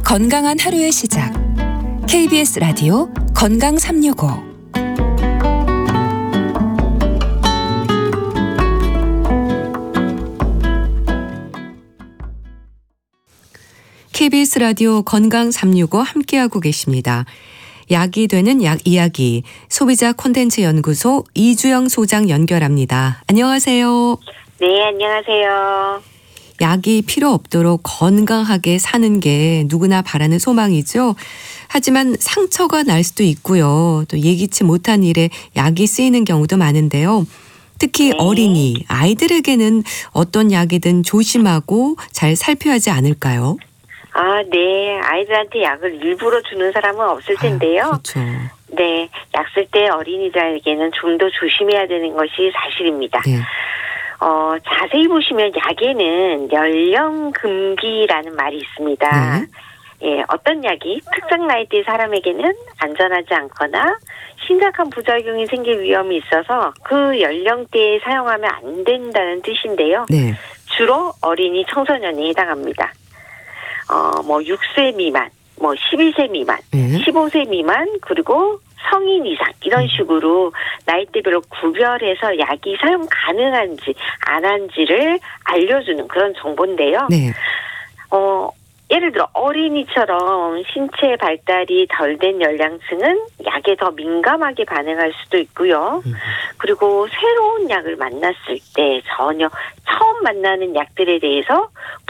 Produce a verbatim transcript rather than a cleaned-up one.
건강한 하루의 시작. 케이비에스 라디오 건강 삼육오. 케이비에스 라디오 건강 삼육오 함께하고 계십니다. 약이 되는 약 이야기, 소비자 콘텐츠 연구소 이주영 소장 연결합니다. 안녕하세요. 네, 안녕하세요. 약이 필요 없도록 건강하게 사는 게 누구나 바라는 소망이죠. 하지만 상처가 날 수도 있고요. 또 예기치 못한 일에 약이 쓰이는 경우도 많은데요. 특히 네. 어린이, 아이들에게는 어떤 약이든 조심하고 잘 살펴야 하지 않을까요? 아, 네. 아이들한테 약을 일부러 주는 사람은 없을 텐데요. 아, 그렇죠. 네, 약 쓸 때 어린이들에게는 좀 더 조심해야 되는 것이 사실입니다. 네. 어, 자세히 보시면 약에는 연령 금기라는 말이 있습니다. 네. 예, 어떤 약이 특정 나이대 사람에게는 안전하지 않거나 심각한 부작용이 생길 위험이 있어서 그 연령대에 사용하면 안 된다는 뜻인데요. 네. 주로 어린이 청소년에 해당합니다. 어, 뭐 육 세 미만, 뭐 십이 세 미만, 네. 십오 세 미만, 그리고 성인 이상 이런 식으로 나이대별로 구별해서 약이 사용 가능한지 안 한지를 알려주는 그런 정보인데요. 네. 어, 예를 들어 어린이처럼 신체 발달이 덜 된 연령층은 약에 더 민감하게 반응할 수도 있고요. 음. 그리고 새로운 약을 만났을 때 전혀 처음 만나는 약들에 대해서